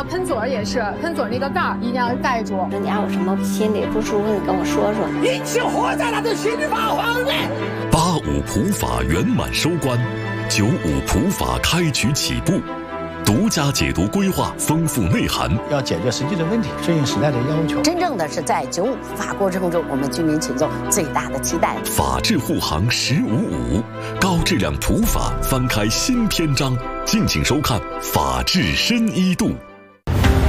喷嘴也是，喷嘴那个盖儿一定要盖住。 人家有什么心里不舒服，你跟我说说。 一起活在他的心里发慌嘞。 85普法圆满收官，95普法开局起步。独家解读规划，丰富内涵， 要解决实际的问题，顺应时代的要求。 真正的是在95普法过程中，我们居民群众最大的期待。 法治护航1055，高质量普法翻开新篇章。敬请收看《法治深一度》。